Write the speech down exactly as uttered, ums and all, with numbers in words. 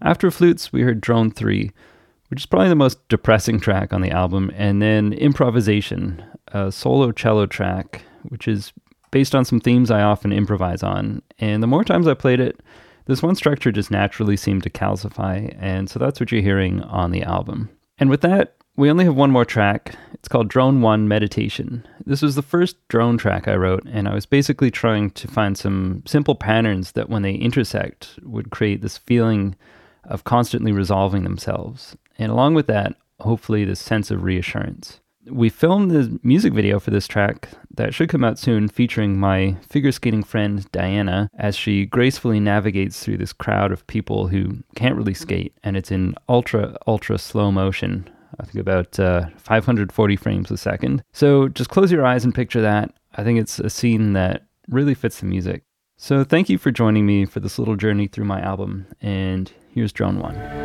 After Flutes, we heard Drone three, which is probably the most depressing track on the album, and then Improvisation, a solo cello track, which is based on some themes I often improvise on. And the more times I played it, this one structure just naturally seemed to calcify, and so that's what you're hearing on the album. And with that, we only have one more track. It's called Drone one Meditation. This was the first drone track I wrote, and I was basically trying to find some simple patterns that when they intersect would create this feeling of constantly resolving themselves. And along with that, hopefully this sense of reassurance. We filmed the music video for this track that should come out soon, featuring my figure skating friend Diana as she gracefully navigates through this crowd of people who can't really skate, and it's in ultra, ultra slow motion. I think about uh, five hundred forty frames a second. So just close your eyes and picture that. I think it's a scene that really fits the music. So thank you for joining me for this little journey through my album, and here's Drone one.